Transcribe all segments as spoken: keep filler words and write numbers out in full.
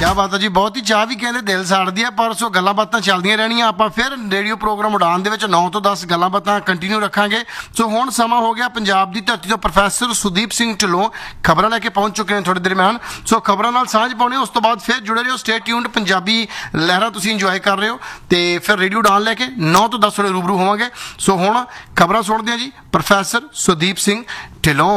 क्या बात है जी, बहुत ही चाह भी कहते दिल साड़दी है, पर सो गल्लां बातां चलदियां रहणियां। आपां फिर रेडियो प्रोग्राम उड़ान दे विच नौ तो दस गल्लां बातां कंटिन्यू रखांगे। सो हुण समा हो गया पंजाब दी धरती तो प्रोफैसर सुदीप सिंह ढिल्लों खबरां लैके पहुंच चुके हैं थोड़ी देर में। सो खबरां नाल सांझ पाउणी, उस तो बाद फिर जुड़े रहो। स्टे ट्यून्ड, पंजाबी लहरां तुसीं इंजॉय कर रहे हो ते फिर रेडियो उड़ान लैके नौ तो दस वजे रूबरू होवांगे। सो हुण खबरां सुणदे हां जी, प्रोफैसर सुदीप सिंह ढिल्लों।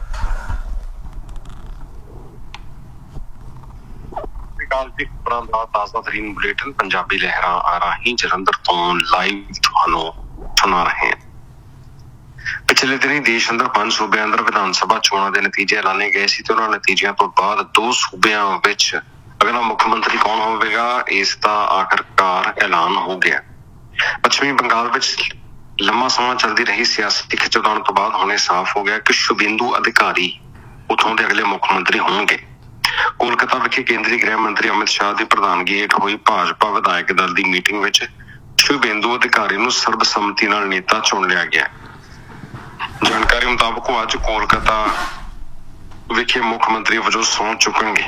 खबरां दा ताज़ा तरीन बुलेटिन पंजाबी लहरां राहीं जलंधर तो लाइव तुहानूं सुना रहे हैं। पिछले दिनी देश अंदर पांच सूबे अंदर विधान सभा चोणां दे नतीजे ऐलाने गए सी ते उन्हां नतीजिਆਂ ਤੋਂ ਬਾਅਦ दो सूबਿਆਂ ਵਿੱਚ अगला मुख्य मंत्री कौन होवेगा इस दा आखिरकार ऐलान हो गया। पश्चिमी बंगाल ਵਿੱਚ लंबा समा चलती रही सियासी खिचोताण ਤੋਂ ਬਾਅਦ ਹੁਣੇ साफ हो गया कि शुभेंदु अधिकारी उथों दे अगले मुख्य मंत्री होणगे। कोलकाता विखे केंद्रीय गृह मंत्री अमित शाह की प्रधानगी हेठ हुई भाजपा विधायक दल की मीटिंग विच शुभेंदु अधिकारी नूं सर्बसम्मति नाल नेता चुन लिया गया। जानकारी मुताबक वो अज कोलकाता विखे मुख्य मंत्री वजों सौं चुकणगे।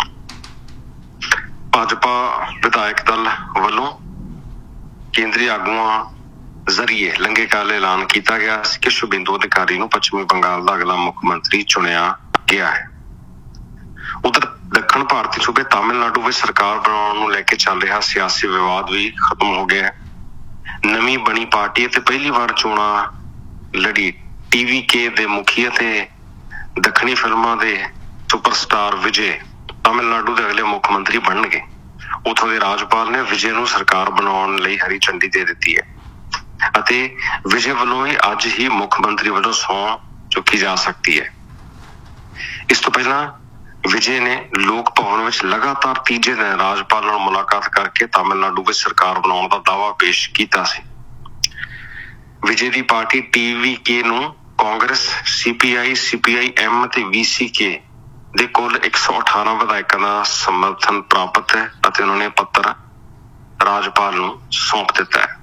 भाजपा विधायक दल वल्लों केंद्रीय आगुआं जरिए लंघे काल ऐलान किया गया कि शुभेंदु अधिकारी नूं पश्चिमी बंगाल का अगला मुख्य मंत्री चुनिया गया है। उधर दक्षिण भारतीय सूबे तमिलनाडु में सरकार बनाने लेके चल रहा सियासी विवाद भी खत्म हो गया है। नवी बनी पार्टी ते पहली बार चोणा लड़ी टीवी के दे मुखी ते दक्षिणी फिल्मां दे सुपरस्टार विजय तमिलनाडु के अगले मुख्य मंत्री बनणगे। उथों दे राज्यपाल ने विजय नूं सरकार बनाउण लई हरी झंडी दे दित्ती है अते विजय वल्लों ही अज ही मुख्य मंत्री वल्लों सौं चुकी जा सकती है। इस तो पहला विजय ने लोक भवन में लगातार तीजे दिन राज्यपाल नाल मुलाकात करके तमिलनाडु में सरकार बनाने का दावा पेश किया सी। विजय की पार्टी टीवी के नूं कांग्रेस सीपीआई सीपीआई एम ते वीसी के दे कुल एक सौ अठारह विधायकों का समर्थन प्राप्त है और उन्होंने पत्र राज्यपाल नूं सौंप दिता है।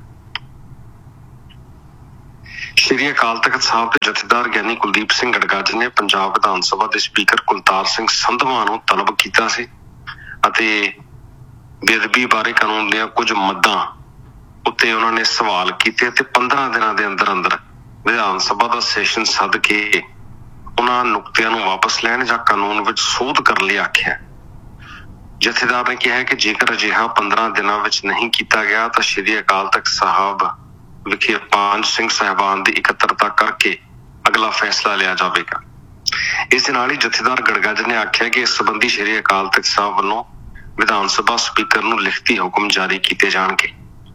श्री अकाल तख्त साहब के जथेदार ज्ञानी कुलदीप सिंह गड़गज ने पंजाब विधान सभा के स्पीकर कुलतार सिंह संधवा नूं तलब किया सी अते बेअदबी बारे कानून दीआं कुछ मद्दां उत्ते उन्होंने सवाल किए ते पंद्रह दिनों के अंदर अंदर विधान सभा का सैशन सद के उन्हां नुकतिਆਂ नूं वापस लैण जां कानून विच सोध कर लिए आख्या। जथेदार ने कहा कि जेकर अजिहा पंद्रह दिनों विच नहीं किया गया तो श्री अकाल तख्त साहब विखे पांच सिंह साहबान की इकत्रता करके अगला फैसला लिया जाएगा। इस नाल ही जथेदार गड़गज ने आख्या कि इस संबंधी श्री अकाल तख्त साहब वालों विधान सभा स्पीकर नूं लिखती हुक्म जारी किए जाणगे।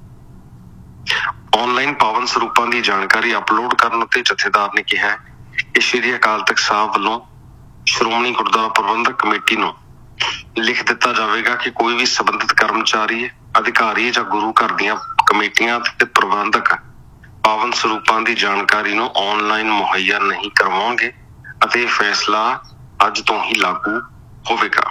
ऑनलाइन पावन स्वरूपों की जानकारी अपलोड करने ते जथेदार ने कहा कि श्री अकाल तख्त साहब वालों श्रोमणी गुरुद्वारा प्रबंधक कमेटी नूं लिख दिता जाएगा कि कोई भी संबंधित कर्मचारी अधिकारी या गुरु घर दीआं कमेटियां ते प्रबंधक पावन स्वरूपों की जानकारी नूं ऑनलाइन मुहैया नहीं करवाउणगे अते फैसला अज तो ही लागू होवेगा।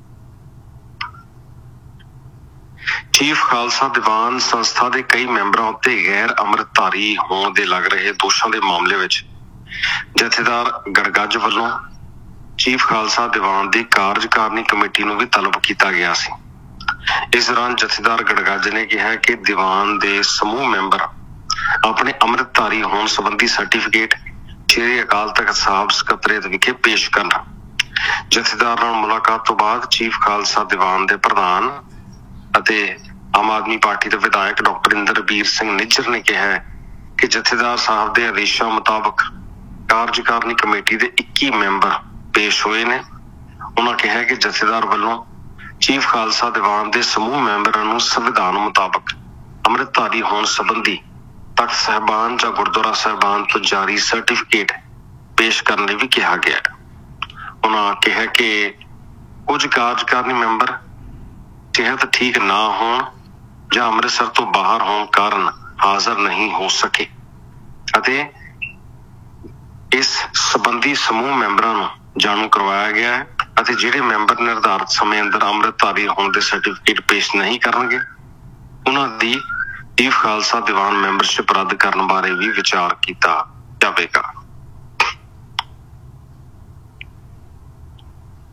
चीफ खालसा दीवान संस्था के कई मैंबरों उत्ते गैर अमृतधारी होने दे लग रहे दोषों के मामले विच जथेदार गड़गज वालों चीफ खालसा दीवान की कार्यकारिणी कमेटी नूं भी तलब किया गया सी। इस दौरान जथेदार गड़गज ने कहा कि दीवान के समूह मैंबर अपने अमृतधारी होने संबंधी सर्टिफिकेट श्री अकाल तख्त साहब सकत्रेत विखे पेश करना। जथेदार नाल मुलाकात तो बाद चीफ खालसा दीवान के प्रधान अते आम आदमी पार्टी के विधायक डॉक्टर इंद्रबीर सिंह निज्जर ने कहा कि जथेदार साहब के आदेशों मुताबक कार्यकारिणी कमेटी के इक्की मैंबर पेश हुए ने। उन्होंने कहा कि जथेदार वालों चीफ खालसा दीवान के समूह मैंबरों नूं संविधान मुताबक अमृतधारी होने संबंधी तख्त साहबान या गुरुद्वारा साहबान तो जारी सर्टिफिकेट पेश करने भी कहा गया। उन्होंने कहा कि कुछ कार्यकारिणी मैंबर सेहत ठीक ना होण या अमृतसर तो बाहर होने कारण हाजिर नहीं हो सके अते इस संबंधी समूह मैंबरों नूं जाणू करवाया गया है अते जिहड़े मैंबर निर्धारित समय अंदर अमृतधारी होने के सर्टिफिकेट पेश नहीं करनगे उन्हां दी चीफ खालसा दीवान मैंबरशिप रद्द करने बारे भी विचार किया जाएगा।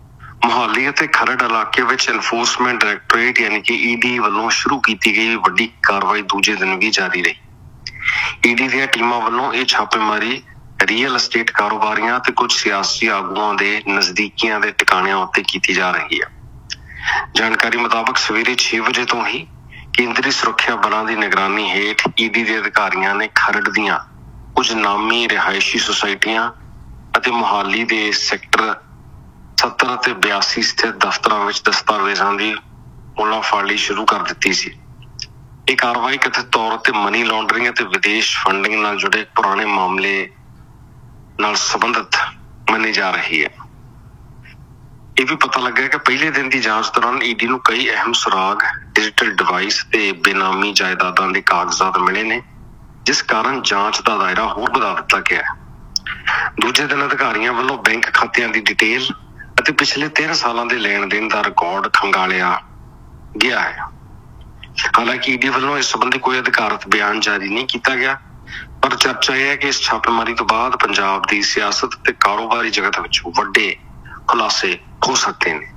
ਮੁਹਾਲੀ ਅਤੇ ਖਰੜ ਇਲਾਕੇ ਵਿੱਚ ਐਨਫੋਰਸਮੈਂਟ ਡਾਇਰੈਕਟੋਰੇਟ ਯਾਨੀ ਕਿ ਈਡੀ ਵੱਲੋਂ ਸ਼ੁਰੂ ਕੀਤੀ ਗਈ ਵੱਡੀ ਕਾਰਵਾਈ ਦੂਜੇ ਦਿਨ ਵੀ ਜਾਰੀ ਰਹੀ। ਈਡੀ ਦੀਆਂ ਟੀਮਾਂ ਵੱਲੋਂ ਇਹ ਛਾਪੇਮਾਰੀ ਰੀਅਲ ਅਸਟੇਟ ਕਾਰੋਬਾਰੀਆਂ ਤੇ ਕੁਝ ਸਿਆਸੀ ਆਗੂਆਂ ਦੇ ਨਜ਼ਦੀਕੀਆਂ ਦੇ ਟਿਕਾਣਿਆਂ ਉੱਤੇ ਕੀਤੀ ਜਾ ਰਹੀ ਹੈ। ਜਾਣਕਾਰੀ ਮੁਤਾਬਕ ਸਵੇਰੇ ਛੇ ਵਜੇ ਤੋਂ ਹੀ ਕੇਂਦਰੀ ਸੁਰੱਖਿਆ ਬਲਾਂ ਦੀ ਨਿਗਰਾਨੀ ਹੇਠ ਈਡੀ ਦੇ ਅਧਿਕਾਰੀਆਂ ਨੇ ਖਰੜ ਦੀਆਂ ਕੁਝ ਨਾਮੀ ਰਿਹਾਇਸ਼ੀ ਸੁਸਾਇਟੀਆਂ ਅਤੇ ਮੁਹਾਲੀ ਦੇ ਸੈਕਟਰ ਸੱਤਰ ਅਤੇ ਬਿਆਸੀ ਸਥਿਤ ਦਫ਼ਤਰਾਂ ਵਿੱਚ ਦਸਤਾਵੇਜ਼ਾਂ ਦੀ ਮੁਲਾਫਾਲੀ ਸ਼ੁਰੂ ਕਰ ਦਿੱਤੀ ਸੀ। ਇਹ ਕਾਰਵਾਈ ਕਥਿਤ ਤੌਰ ਤੇ ਮਨੀ ਲਾਂਡਰਿੰਗ ਅਤੇ ਵਿਦੇਸ਼ ਫੰਡਿੰਗ ਨਾਲ ਜੁੜੇ ਪੁਰਾਣੇ ਮਾਮਲੇ ਨਾਲ ਸੰਬੰਧਿਤ ਮੰਨੀ ਜਾ ਰਹੀ ਹੈ। ਇਹ ਵੀ ਪਤਾ ਲੱਗਾ ਕਿ ਪਹਿਲੇ ਦਿਨ ਦੀ ਜਾਂਚ ਦੌਰਾਨ ਈਡੀ ਨੂੰ ਕਈ ਅਹਿਮ ਸੁਰਾਗ, ਡਿਜੀਟਲ ਡਿਵਾਈਸ ਤੇ ਬੇਨਾਮੀ ਜਾਇਦਾਦਾਂ ਦੇ ਕਾਗਜ਼ਾਤ ਮਿਲੇ ਨੇ, ਜਿਸ ਕਾਰਨ ਜਾਂਚ ਦਾ ਦਾਇਰਾ ਹੋਰ ਵਧਾ ਦਿੱਤਾ ਗਿਆ ਹੈ। ਦੂਜੇ ਦਿਨ ਅਧਿਕਾਰੀਆਂ ਵੱਲੋਂ ਬੈਂਕ ਖਾਤਿਆਂ ਦੀ ਡਿਟੇਲ ਅਤੇ ਪਿਛਲੇ ਤਿੰਨ ਸਾਲਾਂ ਦੇ ਲੈਣ ਦੇਣ ਦਾ ਰਿਕਾਰਡ ਖੰਗਾਲਿਆ ਗਿਆ ਹੈ। ਹਾਲਾਂਕਿ ਈਡੀ ਵੱਲੋਂ ਇਸ ਸੰਬੰਧੀ ਕੋਈ ਅਧਿਕਾਰਤ ਬਿਆਨ ਜਾਰੀ ਨਹੀਂ ਕੀਤਾ ਗਿਆ, ਪਰ ਚਰਚਾ ਇਹ ਹੈ ਕਿ ਇਸ ਛਾਪੇਮਾਰੀ ਤੋਂ ਬਾਅਦ ਪੰਜਾਬ ਦੀ ਸਿਆਸਤ ਤੇ ਕਾਰੋਬਾਰੀ ਜਗਤ ਵਿੱਚ ਵੱਡੇ ਖੁਲਾਸੇ ਹੋ ਸਕਦੇ ਨੇ।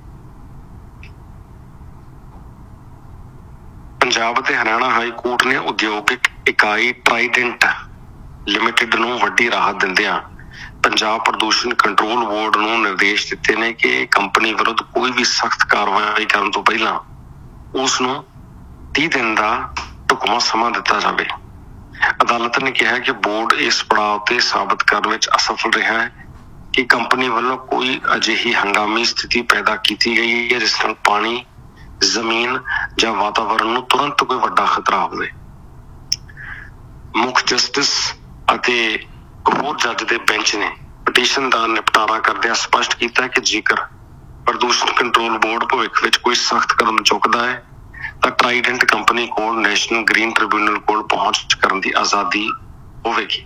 ਪੰਜਾਬ ਅਤੇ ਹਰਿਆਣਾ ਹਾਈ ਕੋਰਟ ਨੇ ਉਦਯੋਗਿਕ ਇਕਾਈ ਟਰਾਈਡੈਂਟ ਲਿਮਿਟਿਡ ਨੂੰ ਵੱਡੀ ਰਾਹਤ ਦਿੰਦਿਆਂ ਪੰਜਾਬ ਪ੍ਰਦੂਸ਼ਣ ਕੰਟਰੋਲ ਬੋਰਡ ਨੂੰ ਨਿਰਦੇਸ਼ ਦਿੱਤੇ ਨੇ ਕਿ ਕੰਪਨੀ ਵਿਰੁੱਧ ਕੋਈ ਵੀ ਸਖਤ ਕਾਰਵਾਈ ਕਰਨ ਤੋਂ ਪਹਿਲਾਂ ਉਸ ਨੂੰ ਤੀਹ ਦਿਨ ਦਾ ਢੁਕਵਾਂ ਸਮਾਂ ਦਿੱਤਾ ਜਾਵੇ। ਅਦਾਲਤ ਨੇ ਕਿਹਾ ਕਿ ਬੋਰਡ ਇਸ ਪੜਾਅ ਉੱਤੇ ਸਾਬਤ ਕਰਨ ਵਿੱਚ ਅਸਫਲ ਰਿਹਾ ਹੈ ਕਿ ਕੰਪਨੀ ਵੱਲੋਂ ਕੋਈ ਅਜਿਹੀ ਹੰਗਾਮੀ ਸਥਿਤੀ ਪੈਦਾ ਕੀਤੀ ਗਈ ਹੈ ਜਿਸ ਨਾਲ ਪਾਣੀ, ਜ਼ਮੀਨ ਜਾਂ ਵਾਤਾਵਰਣ ਨੂੰ ਤੁਰੰਤ ਕੋਈ ਵੱਡਾ ਖਤਰਾ ਹੋਵੇ। ਮੁੱਖ ਜਸਟਿਸ ਅਤੇ ਹੋਰ ਜੱਜ ਦੇ ਬੈਂਚ ਨੇ ਪਟੀਸ਼ਨ ਦਾ ਨਿਪਟਾਰਾ ਕਰਦਿਆਂ ਸਪਸ਼ਟ ਕੀਤਾ ਕਿ ਜੇਕਰ ਪ੍ਰਦੂਸ਼ਣ ਕੰਟਰੋਲ ਬੋਰਡ ਭਵਿੱਖ ਵਿੱਚ ਕੋਈ ਸਖਤ ਕਦਮ ਚੁੱਕਦਾ ਹੈ ਤਾਂ ਟਰਾਈਡੈਂਟ ਕੰਪਨੀ ਕੋਲ ਨੈਸ਼ਨਲ ਗ੍ਰੀਨ ਟ੍ਰਿਬਿਊਨਲ ਕੋਲ ਪਹੁੰਚ ਕਰਨ ਦੀ ਆਜ਼ਾਦੀ ਹੋਵੇਗੀ।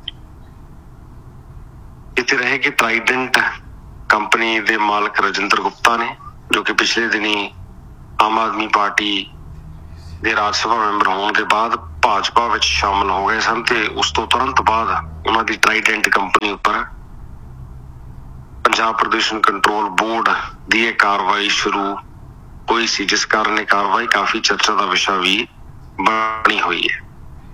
ਇੱਥੇ ਰਹੇ ਕਿ ਟਰਾਈਡੈਂਟ ਕੰਪਨੀ ਦੇ ਮਾਲਕ ਰਜਿੰਦਰ ਗੁਪਤਾ ਨੇ, ਜੋ ਕਿ ਪਿਛਲੇ ਦਿਨੀ ਆਮ ਆਦਮੀ ਪਾਰਟੀ ਦੇ ਰਾਜ ਸਭਾ ਮੈਂਬਰ ਹੋਣ ਦੇ ਬਾਅਦ ਭਾਜਪਾ ਵਿੱਚ ਸ਼ਾਮਲ ਹੋ ਗਏ ਸਨ ਤੇ ਉਸ ਤੋਂ ਤੁਰੰਤ ਬਾਅਦ ਉਹਨਾਂ ਦੀ ਟਰਾਈਡੈਂਟ ਕੰਪਨੀ ਉੱਪਰ ਪੰਜਾਬ ਪ੍ਰਦੂਸ਼ਣ ਕੰਟਰੋਲ ਬੋਰਡ ਦੀ ਇਹ ਕਾਰਵਾਈ ਸ਼ੁਰੂ ਹੋਈ ਸੀ, ਜਿਸ ਕਾਰਨ ਇਹ ਕਾਰਵਾਈ ਕਾਫੀ ਚਰਚਾ ਦਾ ਵਿਸ਼ਾ ਵੀ ਬਣੀ ਹੋਈ ਹੈ।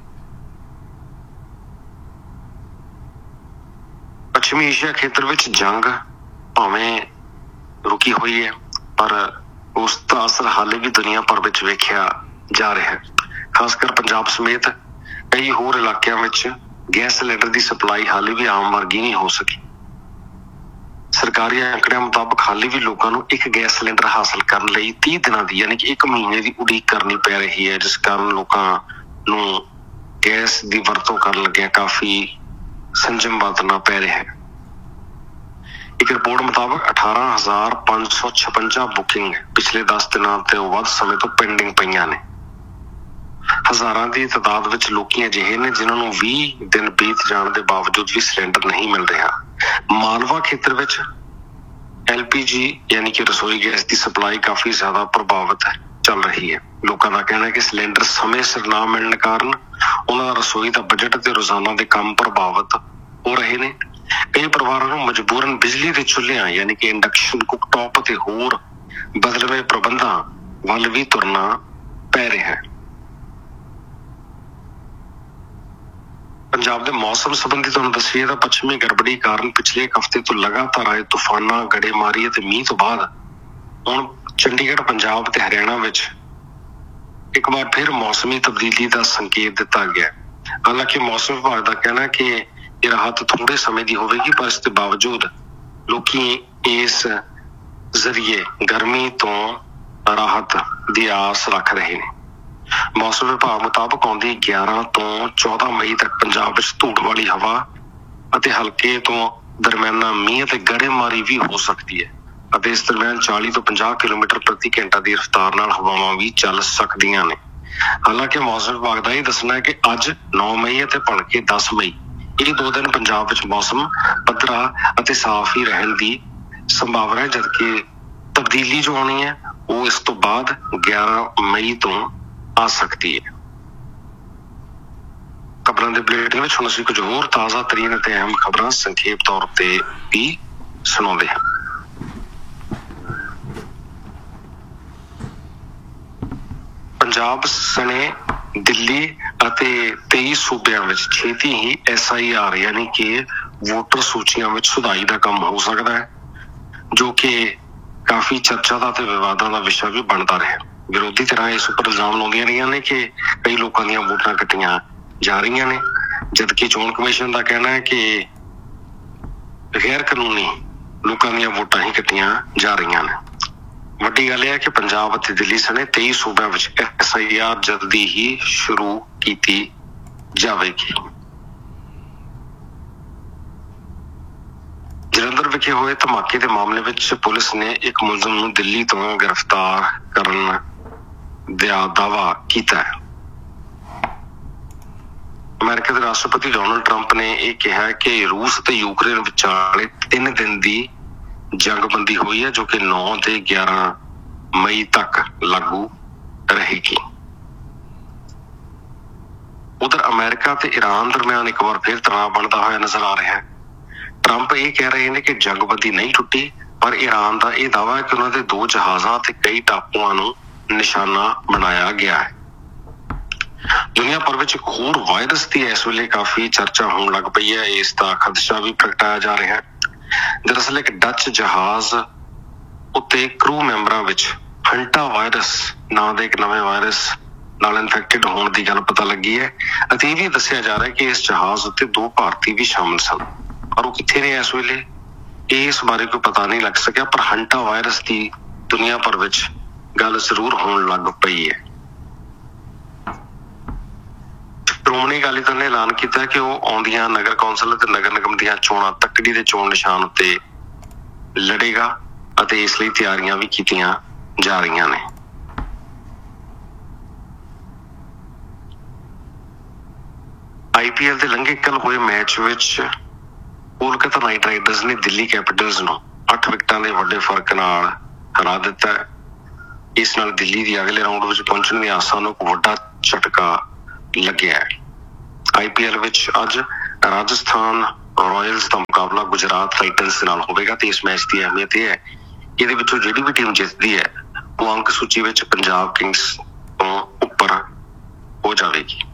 ਪੱਛਮੀ ਏਸ਼ੀਆ ਖੇਤਰ ਵਿੱਚ ਜੰਗ ਭਾਵੇਂ ਰੁਕੀ ਹੋਈ ਹੈ, ਪਰ ਉਸ ਦਾ ਅਸਰ ਹਾਲੇ ਵੀ ਦੁਨੀਆ ਭਰ ਵਿੱਚ ਵੇਖਿਆ ਜਾ ਰਿਹਾ ਹੈ। ਖਾਸ ਕਰ ਪੰਜਾਬ ਸਮੇਤ ਕਈ ਹੋਰ ਇਲਾਕਿਆਂ ਵਿੱਚ ਗੈਸ ਸਿਲੰਡਰ ਦੀ ਸਪਲਾਈ ਹਾਲੇ ਵੀ ਆਮ ਵਰਗੀ ਨਹੀਂ ਹੋ ਸਕੀ। ਸਰਕਾਰੀ ਅੰਕੜਿਆਂ ਮੁਤਾਬਕ ਹਾਲੇ ਵੀ ਲੋਕਾਂ ਨੂੰ ਇੱਕ ਗੈਸ ਸਿਲੰਡਰ ਹਾਸਲ ਕਰਨ ਲਈ ਤੀਹ ਦਿਨਾਂ ਦੀ ਯਾਨੀ ਕਿ ਇੱਕ ਮਹੀਨੇ ਦੀ ਉਡੀਕ ਕਰਨੀ ਪੈ ਰਹੀ ਹੈ, ਜਿਸ ਕਾਰਨ ਲੋਕਾਂ ਨੂੰ ਗੈਸ ਦੀ ਵਰਤੋਂ ਕਰਨ ਲੱਗਿਆਂ ਕਾਫੀ ਸੰਜਮ ਵਰਤਣਾ ਪੈ ਰਿਹਾ ਹੈ। ਇੱਕ ਰਿਪੋਰਟ ਮੁਤਾਬਕ ਅਠਾਰਾਂ ਹਜ਼ਾਰ ਪੰਜ ਸੌ ਛਪੰਜਾ ਬੁਕਿੰਗ ਪਿਛਲੇ ਦਸ ਦਿਨਾਂ ਤੋਂ ਵੱਧ ਸਮੇਂ ਤੋਂ ਪੈਂਡਿੰਗ ਪਈਆਂ ਨੇ। ਹਜ਼ਾਰਾਂ ਦੀ ਤਾਦਾਦ ਵਿੱਚ ਲੋਕੀ ਅਜਿਹੇ ਨੇ ਜਿਨ੍ਹਾਂ ਨੂੰ ਵੀਹ ਦਿਨ ਬੀਤ ਜਾਣ ਦੇ ਬਾਵਜੂਦ ਵੀ ਸਿਲੰਡਰ ਨਹੀਂ ਮਿਲ ਰਿਹਾ। ਮਾਲਵਾ ਖੇਤਰ ਵਿੱਚ ਐਲ ਪੀ ਜੀ ਯਾਨੀ ਕਿ ਰਸੋਈ ਗੈਸ ਦੀ ਸਪਲਾਈ ਕਾਫੀ ਜ਼ਿਆਦਾ ਪ੍ਰਭਾਵਿਤ ਚੱਲ ਰਹੀ ਹੈ। ਲੋਕਾਂ ਦਾ ਕਹਿਣਾ ਹੈ ਕਿ ਸਿਲੰਡਰ ਸਮੇਂ ਸਿਰ ਨਾ ਮਿਲਣ ਕਾਰਨ ਉਹਨਾਂ ਦਾ ਰਸੋਈ ਦਾ ਬਜਟ ਤੇ ਰੋਜ਼ਾਨਾ ਦੇ ਕੰਮ ਪ੍ਰਭਾਵਿਤ ਹੋ ਰਹੇ ਨੇ। ਕਈ ਪਰਿਵਾਰਾਂ ਨੂੰ ਮਜਬੂਰਨ ਬਿਜਲੀ ਦੇ ਚੁੱਲ੍ਹਿਆਂ ਯਾਨੀ ਕਿ ਇੰਡਕਸ਼ਨ, ਕੁੱਕਟਾਪ ਅਤੇ ਹੋਰ ਬਦਲਵੇਂ ਪ੍ਰਬੰਧਾਂ ਵੱਲ ਵੀ ਤੁਰਨਾ ਪੈ ਰਿਹਾ ਹੈ। ਪੰਜਾਬ ਦੇ ਮੌਸਮ ਸੰਬੰਧੀ ਤੁਹਾਨੂੰ ਦੱਸੀਏ ਤਾਂ ਪੱਛਮੀ ਗੜਬੜੀ ਕਾਰਨ ਪਿਛਲੇ ਇੱਕ ਹਫ਼ਤੇ ਤੋਂ ਲਗਾਤਾਰ ਆਏ ਤੂਫਾਨਾਂ, ਗੜੇਮਾਰੀ ਅਤੇ ਮੀਂਹ ਤੋਂ ਬਾਅਦ ਹੁਣ ਚੰਡੀਗੜ੍ਹ, ਪੰਜਾਬ ਤੇ ਹਰਿਆਣਾ ਵਿੱਚ ਇੱਕ ਵਾਰ ਫਿਰ ਮੌਸਮੀ ਤਬਦੀਲੀ ਦਾ ਸੰਕੇਤ ਦਿੱਤਾ ਗਿਆ। ਹਾਲਾਂਕਿ ਮੌਸਮ ਵਿਭਾਗ ਦਾ ਕਹਿਣਾ ਕਿ ਇਹ ਰਾਹਤ ਥੋੜੇ ਸਮੇਂ ਦੀ ਹੋਵੇਗੀ, ਪਰ ਇਸ ਦੇ ਬਾਵਜੂਦ ਲੋਕੀ ਇਸ ਜ਼ਰੀਏ ਗਰਮੀ ਤੋਂ ਰਾਹਤ ਦੀ ਆਸ ਰੱਖ ਰਹੇ ਨੇ। ਮੌਸਮ ਵਿਭਾਗ ਮੁਤਾਬਕ ਆਉਂਦੀ ਗਿਆਰਾਂ ਤੋਂ ਚੌਦਾਂ ਮਈ ਤੱਕ ਪੰਜਾਬ ਵਿੱਚ ਧੂੜ ਵਾਲੀ ਹਵਾ ਅਤੇ ਹਲਕੇ ਤੋਂ ਦਰਮਿਆਨਾ ਮੀਂਹ ਅਤੇ ਗੜੇਮਾਰੀ ਵੀ ਹੋ ਸਕਦੀ ਹੈ ਅਤੇ ਇਸ ਦਰਮਿਆਨ ਚਾਲੀ ਤੋਂ ਪੰਜਾਹ ਕਿਲੋਮੀਟਰ ਪ੍ਰਤੀ ਘੰਟਾ ਦੀ ਰਫ਼ਤਾਰ ਨਾਲ ਹਵਾਵਾਂ ਵੀ ਚੱਲ ਸਕਦੀਆਂ ਨੇ। ਹਾਲਾਂਕਿ ਮੌਸਮ ਵਿਭਾਗ ਦਾ ਇਹ ਦੱਸਣਾ ਹੈ ਕਿ ਅੱਜ ਨੌਂ ਮਈ ਅਤੇ ਭਲਕੇ ਦਸ ਮਈ ਇਹ ਦੋ ਦਿਨ ਪੰਜਾਬ ਵਿੱਚ ਮੌਸਮ ਪੱਧਰਾ ਅਤੇ ਸਾਫ਼ ਹੀ ਰਹਿਣ ਦੀ ਸੰਭਾਵਨਾ ਹੈ, ਜਦਕਿ ਤਬਦੀਲੀ ਜੋ ਆਉਣੀ ਹੈ ਉਹ ਇਸ ਤੋਂ ਬਾਅਦ ਗਿਆਰਾਂ ਮਈ ਤੋਂ ਆ ਸਕਦੀ ਹੈ। ਖਬਰਾਂ ਦੇ ਬੁਲੇਟਿਨ ਵਿੱਚ ਹੁਣ ਅਸੀਂ ਕੁਝ ਹੋਰ ਤਾਜ਼ਾ ਤਰੀਨ ਅਤੇ ਅਹਿਮ ਖਬਰਾਂ ਸੰਖੇਪ ਤੌਰ ਤੇ ਵੀ ਸੁਣਾਉਂਦੇ ਹਾਂ। ਪੰਜਾਬ ਸਣੇ ਦਿੱਲੀ ਅਤੇ ਤੇਈ ਸੂਬਿਆਂ ਵਿੱਚ ਛੇਤੀ ਹੀ ਐਸ ਆਈ ਆਰ ਯਾਨੀ ਕਿ ਵੋਟਰ ਸੂਚੀਆਂ ਵਿੱਚ ਸੁਧਾਈ ਦਾ ਕੰਮ ਹੋ ਸਕਦਾ ਹੈ, ਜੋ ਕਿ ਕਾਫੀ ਚਰਚਾ ਦਾ ਤੇ ਵਿਵਾਦਾਂ ਦਾ ਵਿਸ਼ਾ ਵੀ ਬਣਦਾ ਰਿਹਾ। ਵਿਰੋਧੀ ਧਿਰਾਂ ਇਸ ਉੱਪਰ ਇਲਜ਼ਾਮ ਲਾਉਂਦੀਆਂ ਰਹੀਆਂ ਨੇ ਕਿ ਕਈ ਲੋਕਾਂ ਦੀਆਂ ਵੋਟਾਂ ਕੱਟੀਆਂ ਜਾ ਰਹੀਆਂ ਨੇ, ਜਦਕਿ ਚੋਣ ਕਮਿਸ਼ਨ ਦਾ ਕਹਿਣਾ ਹੈ ਕਿ ਗੈਰ ਕਾਨੂੰਨੀ ਲੋਕਾਂ ਦੀਆਂ ਵੋਟਾਂ ਹੀ ਕੱਟੀਆਂ ਜਾ ਰਹੀਆਂ ਨੇ। ਵੱਡੀ ਗੱਲ ਇਹ ਹੈ ਕਿ ਪੰਜਾਬ ਅਤੇ ਦਿੱਲੀ ਸਣੇ ਤੇਈ ਸੂਬਿਆਂ ਵਿੱਚ ਐਸ ਆਈ ਆਰ ਜਲਦੀ ਹੀ ਸ਼ੁਰੂ ਕੀਤੀ ਜਾਵੇਗੀ। ਜਲੰਧਰ ਵਿਖੇ ਹੋਏ ਧਮਾਕੇ ਦੇ ਮਾਮਲੇ ਵਿੱਚ ਪੁਲਿਸ ਨੇ ਇੱਕ ਮੁਲਜ਼ਮ ਨੂੰ ਦਿੱਲੀ ਤੋਂ ਗ੍ਰਿਫਤਾਰ ਕਰਨ ਦਾ ਦਾਅਵਾ ਕੀਤਾ ਹੈ। ਅਮਰੀਕਾ ਦੇ ਰਾਸ਼ਟਰਪਤੀ ਡੋਨਾਲਡ ਟਰੰਪ ਨੇ ਇਹ ਕਿਹਾ ਕਿ ਰੂਸ ਤੇ ਯੂਕਰੇਨ ਵਿਚਾਲੇ ਤਿੰਨ ਦਿਨ ਦੀ ਜੰਗਬੰਦੀ ਹੋਈ ਹੈ, ਜੋ ਕਿ ਨੌ ਤੇ ਗਿਆਰਾਂ ਮਈ ਤੱਕ ਲਾਗੂ ਰਹੇਗੀ। ਉਧਰ ਅਮਰੀਕਾ ਤੇ ਈਰਾਨ ਦਰਮਿਆਨ ਇੱਕ ਵਾਰ ਫਿਰ ਤਣਾਅ ਬਣਦਾ ਹੋਇਆ ਨਜ਼ਰ ਆ ਰਿਹਾ ਹੈ। ਟਰੰਪ ਇਹ ਕਹਿ ਰਹੇ ਨੇ ਕਿ ਜੰਗਬੰਦੀ ਨਹੀਂ ਟੁੱਟੀ, ਪਰ ਈਰਾਨ ਦਾ ਇਹ ਦਾਅਵਾ ਹੈ ਕਿ ਉਹਨਾਂ ਦੇ ਦੋ ਜਹਾਜ਼ਾਂ ਤੇ ਕਈ ਟਾਪੂਆਂ ਨੂੰ ਨਿਸ਼ਾਨਾ ਬਣਾਇਆ ਗਿਆ ਹੈ। ਦੁਨੀਆ ਭਰ ਵਿੱਚ ਇੱਕ ਹੋਰ ਵਾਇਰਸ ਦੀ ਇਸ ਵੇਲੇ ਕਾਫੀ ਚਰਚਾ ਹੋਣ ਲੱਗ ਪਈ ਹੈ। ਇਸ ਦਾ ਖਦਸ਼ਾ ਵੀ ਪ੍ਰਗਟਾਇਆ ਜਾ ਰਿਹਾ ਹੈ। ਦਰਅਸਲ ਇੱਕ ਡੱਚ ਜਹਾਜ਼ ਉੱਤੇ ਕਰੂ ਮੈਂਬਰਾਂ ਵਿੱਚ ਹੰਟਾ ਵਾਇਰਸ ਨਾਂ ਦੇ ਇੱਕ ਨਵੇਂ ਵਾਇਰਸ ਨਾਲ ਇਨਫੈਕਟਡ ਹੋਣ ਦੀ ਗੱਲ ਪਤਾ ਲੱਗੀ ਹੈ ਅਤੇ ਇਹ ਵੀ ਦੱਸਿਆ ਜਾ ਰਿਹਾ ਹੈ ਕਿ ਇਸ ਜਹਾਜ਼ ਉੱਤੇ ਦੋ ਭਾਰਤੀ ਵੀ ਸ਼ਾਮਲ ਸਨ, ਪਰ ਉਹ ਕਿੱਥੇ ਨੇ ਇਸ ਵੇਲੇ ਇਸ ਬਾਰੇ ਕੋਈ ਪਤਾ ਨਹੀਂ ਲੱਗ ਸਕਿਆ। ਪਰ ਹੰਟਾ ਵਾਇਰਸ ਦੀ ਦੁਨੀਆ ਭਰ ਵਿੱਚ ਗੱਲ ਜ਼ਰੂਰ ਹੋਣ ਲੱਗ ਪਈ ਹੈ। ਸ਼੍ਰੋਮਣੀ ਅਕਾਲੀ ਦਲ ਨੇ ਐਲਾਨ ਕੀਤਾ ਕਿ ਉਹ ਆਉਂਦੀਆਂ ਨਗਰ ਕੌਂਸਲ ਅਤੇ ਨਗਰ ਨਿਗਮ ਦੀਆਂ ਚੋਣਾਂ ਤੱਕੜੀ ਦੇ ਚੋਣ ਨਿਸ਼ਾਨ ਉੱਤੇ ਲੜੇਗਾ ਅਤੇ ਇਸ ਲਈ ਤਿਆਰੀਆਂ ਵੀ ਕੀਤੀਆਂ ਜਾ ਰਹੀਆਂ ਨੇ। ਆਈ ਪੀ ਐਲ ਦੇ ਲੰਘੇ ਕੱਲ ਹੋਏ ਮੈਚ ਵਿੱਚ ਕੋਲਕਾਤਾ ਨਾਈਟ ਰਾਈਡਰਸ ਨੇ ਦਿੱਲੀ ਕੈਪੀਟਲਸ ਨੂੰ ਅੱਠ ਵਿਕਟਾਂ ਦੇ ਵੱਡੇ ਫਰਕ ਨਾਲ ਹਰਾ ਦਿੱਤਾ। ਇਸ ਨਾਲ ਦਿੱਲੀ ਦੀ ਅਗਲੇ ਰਾਊਂਡ ਵਿੱਚ ਪਹੁੰਚਣ ਦੀ ਆਸਾਂ ਨੂੰ ਇੱਕ ਵੱਡਾ ਝਟਕਾ ਲੱਗਿਆ ਹੈ। ਆਈ ਪੀ ਐਲ ਵਿੱਚ ਅੱਜ ਰਾਜਸਥਾਨ ਰਾਇਲਸ ਦਾ ਮੁਕਾਬਲਾ ਗੁਜਰਾਤ ਟਾਈਟਨਸ ਦੇ ਨਾਲ ਹੋਵੇਗਾ ਤੇ ਇਸ ਮੈਚ ਦੀ ਅਹਿਮੀਅਤ ਇਹ ਹੈ ਕਿ ਇਹਦੇ ਵਿੱਚੋਂ ਜਿਹੜੀ ਵੀ ਟੀਮ ਜਿੱਤਦੀ ਹੈ ਉਹ ਅੰਕ ਸੂਚੀ ਵਿੱਚ ਪੰਜਾਬ ਕਿੰਗਸ ਤੋਂ ਉੱਪਰ ਹੋ ਜਾਵੇਗੀ।